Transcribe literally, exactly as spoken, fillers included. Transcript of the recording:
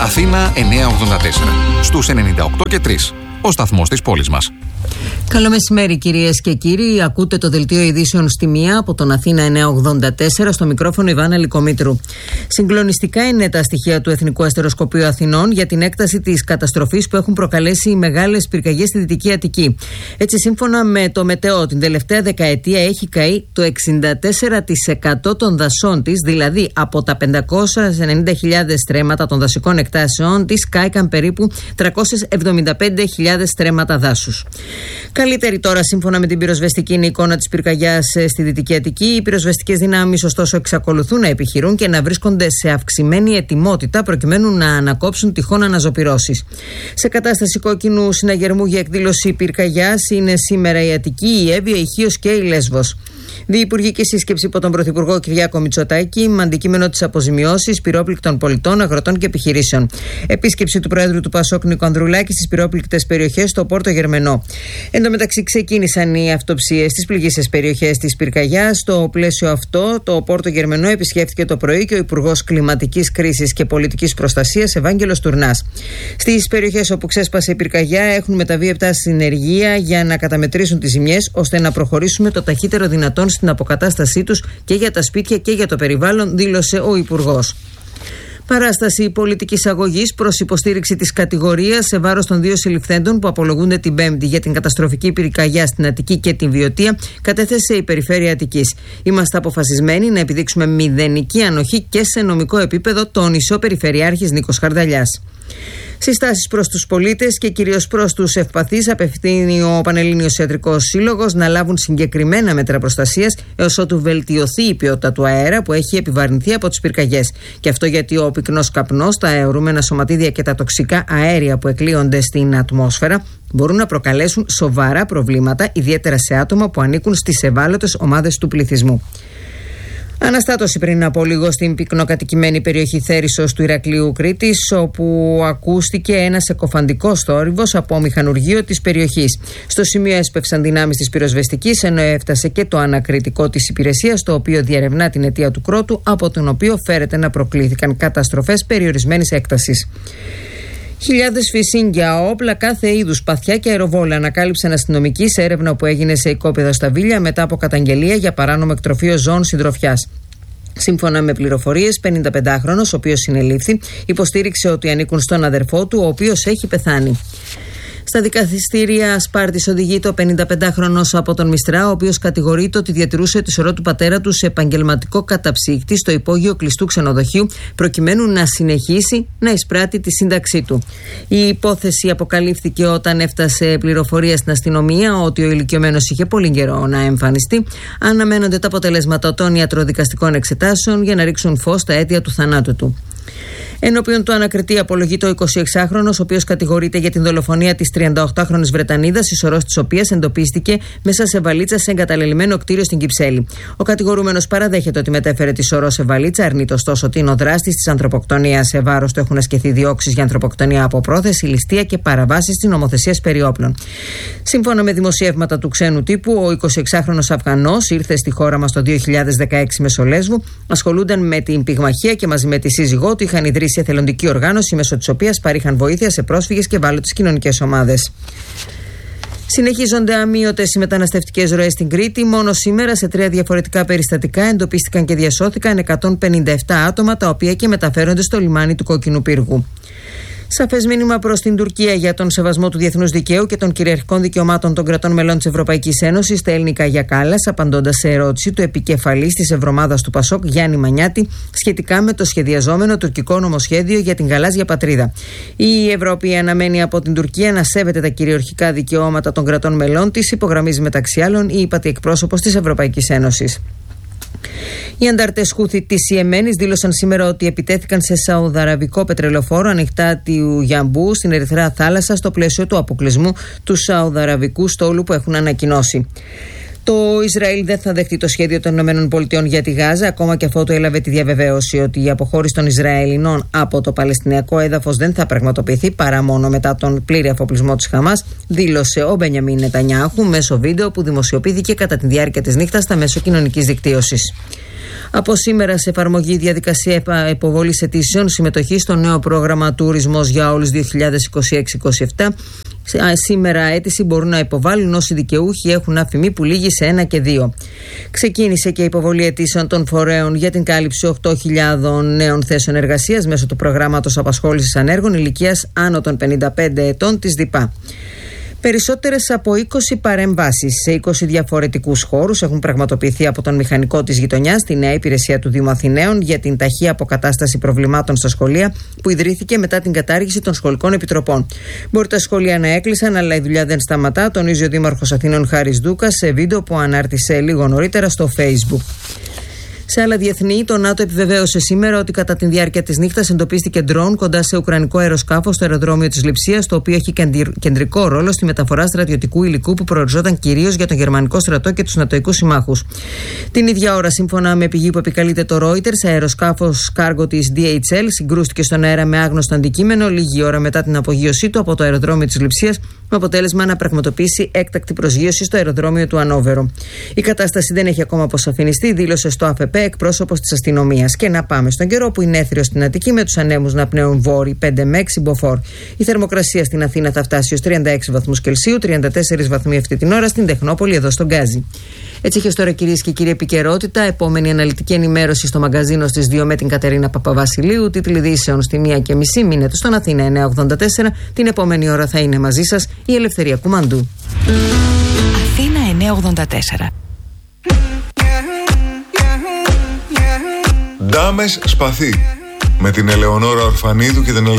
Αθήνα εννιακόσια ογδόντα τέσσερα. Στους ενενήντα οκτώ και τρία. Ο σταθμός της πόλης μας. Καλό μεσημέρι, κυρίες και κύριοι. Ακούτε το δελτίο ειδήσεων στη μία από τον Αθήνα εννιακόσια ογδόντα τέσσερα, στο μικρόφωνο Ιβάνα Λικομήτρου. Συγκλονιστικά είναι τα στοιχεία του Εθνικού Αστεροσκοπείου Αθηνών για την έκταση της καταστροφής που έχουν προκαλέσει οι μεγάλες πυρκαγιές στη Δυτική Αττική. Έτσι, σύμφωνα με το Μετεό, την τελευταία δεκαετία έχει καεί το εξήντα τέσσερα τοις εκατό των δασών της, δηλαδή από τα πεντακόσιες ενενήντα χιλιάδες στρέμματα των δασικών εκτάσεων της, κάηκαν περίπου τριακόσιες εβδομήντα πέντε χιλιάδες στρέμματα δάσους. Καλύτερη τώρα, σύμφωνα με την πυροσβεστική, είναι η εικόνα της πυρκαγιάς στη Δυτική Αττική. Οι πυροσβεστικές δυνάμεις, ωστόσο, εξακολουθούν να επιχειρούν και να βρίσκονται σε αυξημένη ετοιμότητα προκειμένου να ανακόψουν τυχόν αναζωπυρώσεις. Σε κατάσταση κόκκινου συναγερμού για εκδήλωση πυρκαγιάς είναι σήμερα η Αττική, η Εύβοια, η Χίος και η Λέσβος. Διυπουργική σύσκεψη υπό τον Πρωθυπουργό Κυριάκο Μητσοτάκη, με αντικείμενο τις αποζημιώσεις πυρόπληκτων πολιτών, αγροτών και επιχειρήσεων. Επίσκεψη του Προέδρου του Πασόκ Νίκο Ανδρουλάκη στις πυρόπληκτες περιοχές στο Πόρτο Γερμενό. Εν τω μεταξύ, ξεκίνησαν οι αυτοψίες στις πληγείσες περιοχές της πυρκαγιάς. Στο πλαίσιο αυτό, το Πόρτο Γερμενό επισκέφθηκε το πρωί και ο Υπουργός Κλιματικής Κρίσης και Πολιτικής Προστασίας, Ευάγγελος Τουρνάς. Στις περιοχές όπου ξέσπασε η πυρκαγιά έχουν μεταβεί επτά συνεργεία για να καταμετρήσουν τις ζημιές, ώστε να προχωρήσουμε το ταχύτερο δυνατόν στην αποκατάστασή τους και για τα σπίτια και για το περιβάλλον, δήλωσε ο Υπουργός. Παράσταση πολιτικής αγωγής προς υποστήριξη της κατηγορίας σε βάρος των δύο συλληφθέντων που απολογούνται την Πέμπτη για την καταστροφική πυρκαγιά στην Αττική και την Βιωτία, κατέθεσε η Περιφέρεια Αττικής. Είμαστε αποφασισμένοι να επιδείξουμε μηδενική ανοχή και σε νομικό επίπεδο, τόνισε ο Περιφερειάρχης Νίκος Χαρδαλιάς. Συστάσεις προς τους πολίτες και κυρίως προς τους ευπαθείς απευθύνει ο Πανελλήνιος Ιατρικός Σύλλογος να λάβουν συγκεκριμένα μέτρα προστασίας έως ότου βελτιωθεί η ποιότητα του αέρα που έχει επιβαρυνθεί από τις πυρκαγιές. Και αυτό γιατί ο πυκνός καπνός, τα αιωρούμενα σωματίδια και τα τοξικά αέρια που εκλείονται στην ατμόσφαιρα μπορούν να προκαλέσουν σοβαρά προβλήματα, ιδιαίτερα σε άτομα που ανήκουν στις ευάλωτες ομάδες του πληθυσμού. Αναστάτωση πριν από λίγο στην πυκνοκατοικημένη περιοχή Θέρισσος του Ηρακλείου Κρήτης, όπου ακούστηκε ένας εκοφαντικός θόρυβος από μηχανουργείο της περιοχής. Στο σημείο έσπευσαν δυνάμεις της πυροσβεστικής, ενώ έφτασε και το ανακριτικό της υπηρεσίας, το οποίο διερευνά την αιτία του κρότου, από τον οποίο φέρεται να προκλήθηκαν καταστροφές περιορισμένης έκτασης. Χιλιάδες φυσίγγια, όπλα, κάθε είδους, σπαθιά και αεροβόλα ανακάλυψαν αστυνομικοί σε έρευνα που έγινε σε οικόπεδα στα Βίλια μετά από καταγγελία για παράνομο εκτροφείο ζώων συντροφιάς. Σύμφωνα με πληροφορίες, πενηνταπεντάχρονος, ο οποίος συνελήφθη, υποστήριξε ότι ανήκουν στον αδερφό του, ο οποίος έχει πεθάνει. Στα δικαστήρια Σπάρτης οδηγείται ο πενηνταπεντάχρονος από τον Μιστρά, ο οποίος κατηγορείται ότι διατηρούσε τη σωρό του πατέρα του σε επαγγελματικό καταψύκτη στο υπόγειο κλειστού ξενοδοχείου, προκειμένου να συνεχίσει να εισπράττει τη σύνταξή του. Η υπόθεση αποκαλύφθηκε όταν έφτασε πληροφορία στην αστυνομία ότι ο ηλικιωμένος είχε πολύ καιρό να εμφανιστεί. Αναμένονται τα αποτελέσματα των ιατροδικαστικών εξετάσεων για να ρίξουν φως στα αίτια του θανάτου του. Ενώπιον του ανακριτή απολογείται ο εικοσιεξάχρονος, ο οποίος κατηγορείται για την δολοφονία της τριανταοκτάχρονης Βρετανίδας, η σωρός της οποίας εντοπίστηκε μέσα σε βαλίτσα σε εγκαταλελειμμένο κτίριο στην Κυψέλη. Ο κατηγορούμενος παραδέχεται ότι μετέφερε τη σωρό σε βαλίτσα, αρνείται ωστόσο ότι είναι ο δράστης της ανθρωποκτονίας. Σε βάρος του έχουν ασκηθεί διώξεις για ανθρωποκτονία από πρόθεση, ληστεία και παραβάσεις της νομοθεσίας περί όπλων. Σύμφωνα με δημοσιεύματα του ξένου τύπου, ο εικοσιεξάχρονος Αφγανός ήρθε στη χώρα μας το δύο χιλιάδες δεκαέξι μέσω Λέσβου, ασχολούνταν με την πυγμαχία και μαζί με τη σύζυγό του είχαν ιδρύσει εθελοντική οργάνωση μέσω της οποίας παρήχαν βοήθεια σε πρόσφυγες και ευάλωτες κοινωνικές ομάδες. Συνεχίζονται αμύωτες οι μεταναστευτικές ροές στην Κρήτη. Μόνο σήμερα σε τρία διαφορετικά περιστατικά εντοπίστηκαν και διασώθηκαν εκατόν πενήντα επτά άτομα, τα οποία και μεταφέρονται στο λιμάνι του Κόκκινου Πύργου. Σαφές μήνυμα προς την Τουρκία για τον σεβασμό του διεθνούς δικαίου και των κυριαρχικών δικαιωμάτων των κρατών μελών της Ευρωπαϊκής Ένωσης, στέλνει η Κάγια Κάλλας, απαντώντας σε ερώτηση του επικεφαλής της Ευρωομάδας του Πασόκ, Γιάννη Μανιάτη, σχετικά με το σχεδιαζόμενο τουρκικό νομοσχέδιο για την γαλάζια πατρίδα. Η Ευρώπη αναμένει από την Τουρκία να σέβεται τα κυριαρχικά δικαιώματα των κρατών μελών της, υπογραμμίζει μεταξύ άλλων η ΥΠΑΤΗ εκπρόσωπος της Ευρωπαϊκής Ένωσης. Οι ανταρτές Χούθη της Ιεμένης δήλωσαν σήμερα ότι επιτέθηκαν σε σαουδαραβικό πετρελοφόρο ανοιχτά του Γιαμπού στην Ερυθρά Θάλασσα στο πλαίσιο του αποκλεισμού του σαουδαραβικού στόλου που έχουν ανακοινώσει. Το Ισραήλ δεν θα δεχτεί το σχέδιο των ΗΠΑ για τη Γάζα, ακόμα και αφότου έλαβε τη διαβεβαίωση ότι η αποχώρηση των Ισραηλινών από το Παλαιστινιακό έδαφος δεν θα πραγματοποιηθεί παρά μόνο μετά τον πλήρη αφοπλισμό της Χαμάς, δήλωσε ο Μπενιαμίν Νετανιάχου μέσω βίντεο που δημοσιοποιήθηκε κατά τη διάρκεια της νύχτας στα μέσω κοινωνικής δικτύωσης. Από σήμερα σε εφαρμογή διαδικασία υποβολής αιτήσεων συμμετοχή στο νέο πρόγραμμα Τουρισμός για όλους δύο χιλιάδες είκοσι έξι είκοσι επτά. Σήμερα αίτηση μπορούν να υποβάλουν όσοι δικαιούχοι έχουν αφημί που λήγει σε ένα και δύο. Ξεκίνησε και η υποβολή αιτήσεων των φορέων για την κάλυψη οκτώ χιλιάδες νέων θέσεων εργασίας μέσω του προγράμματος απασχόλησης ανέργων ηλικίας άνω των πενήντα πέντε ετών της ΔΥΠΑ. Περισσότερες από είκοσι παρεμβάσεις σε είκοσι διαφορετικούς χώρους έχουν πραγματοποιηθεί από τον μηχανικό της γειτονιάς, τη νέα υπηρεσία του Δήμου Αθηναίων για την ταχεία αποκατάσταση προβλημάτων στα σχολεία, που ιδρύθηκε μετά την κατάργηση των σχολικών επιτροπών. Μπορεί τα σχολεία να έκλεισαν, αλλά η δουλειά δεν σταματά, τονίζει ο Δήμαρχος Αθηνών Χάρης Δούκας σε βίντεο που ανάρτησε λίγο νωρίτερα στο Facebook. Σε άλλα διεθνή, το ΝΑΤΟ επιβεβαίωσε σήμερα ότι κατά τη διάρκεια της νύχτας εντοπίστηκε ντρόουν κοντά σε ουκρανικό αεροσκάφος στο αεροδρόμιο της Λειψίας, το οποίο έχει κεντρικό ρόλο στη μεταφορά στρατιωτικού υλικού που προοριζόταν κυρίως για τον γερμανικό στρατό και τους νατοικούς συμμάχους. Την ίδια ώρα, σύμφωνα με πηγή που επικαλείται το Reuters, αεροσκάφος κάργο της ντι έιτς ελ συγκρούστηκε στον αέρα με άγνωστο αντικείμενο λίγη ώρα μετά την απογείωσή του από το αεροδρόμιο της Λειψίας, με αποτέλεσμα να πραγματοποιήσει έκτακτη προσγείωση στο αεροδρόμιο του Ανόβερο. Η κατάσταση δεν έχει ακόμα αποσαφινιστεί, δήλωσε στο ΑΦΠ εκπρόσωπος της αστυνομίας. Και να πάμε στον καιρό που είναι έθριος στην Αττική με τους ανέμους να πνέουν βόρειοι πέντε με έξι μποφόρ. Η θερμοκρασία στην Αθήνα θα φτάσει ως τριάντα έξι βαθμούς Κελσίου, τριάντα τέσσερις βαθμοί αυτή την ώρα στην Τεχνόπολη εδώ στον Γκάζι. Έτσι έχει τώρα, κυρίες και κύριοι, επικαιρότητα. Επόμενη αναλυτική ενημέρωση στο μαγκαζίνο στις δύο με την Κατερίνα Παπαβασιλείου. Τίτλοι ειδήσεων στη μία και μισή. Μείνετε στον Αθήνα εννιακόσια ογδόντα τέσσερα. Την επόμενη ώρα θα είναι μαζί σας η Ελευθερία Κουμαντού. Αθήνα εννιακόσια ογδόντα τέσσερα. Ντάμες Σπαθί με την Ελεονόρα Ορφανίδου και την